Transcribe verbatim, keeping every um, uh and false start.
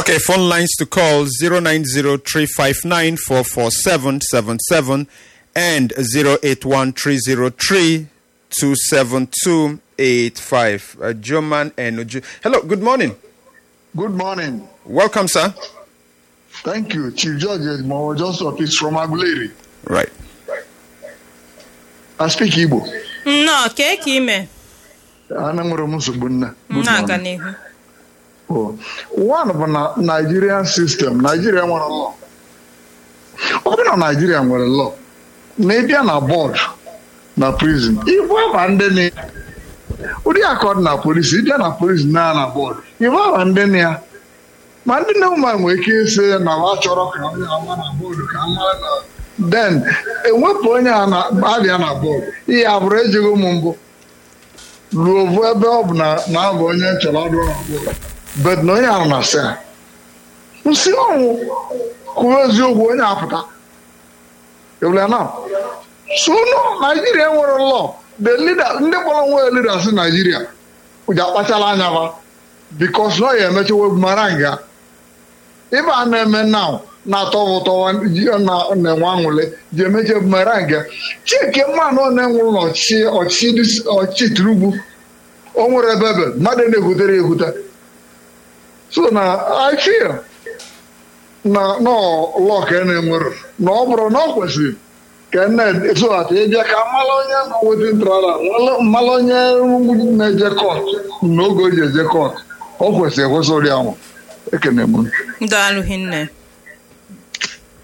Okay, phone lines to call zero nine zero three five nine four four seven seven seven and zero eight one three zero three two seven two eight five. Uh, Joman and Uju. Hello, good morning. Good morning. Welcome, sir. Thank you. Chief Judge Mo Joseph is from Aguleri. Right. I speak Igbo. No, ke ka ime. Ana nwere m nsogbu nne. Na-aga n'ihu. Oh. One of the Nigerian system, Nigeria nwere law. Ọ bụ na Nigeria nwere law. Na ịbịa na board na prison. Ibu aba ndị ni. Ụdị akọd na polisi, ịbịa na polisi na na board. Ibu aba ndị ni ya. Ma ndị nne ụmụ nwere ike ịsị na wa chọrọ ka onye ama na board ka ama na then enwepụ onye abịa na board. Ihe abụrụ ejighị ụmụ mbụ. Ruo ovu ebe ọ bụ na na-abụ onye chọrọ ọdụ na board. But no, you are sir. You see, who is you going after? You will know. So, no, Nigeria were a law. The leader, the following leaders in Nigeria, which are Pachalanyava, because no, you met with Maranga. If I name now, not all and you are not on the one way, you met with Maranga. Check your man on them will not cheer or cheat this or cheat Rubu. Over a baby, not in the Huda. So now I feel na no law can anymore. No, bro, no question. Can so that if you come Malonia within Trala, Malonia major court, no go to the court. Of course, there was already a can. Dalu hinne.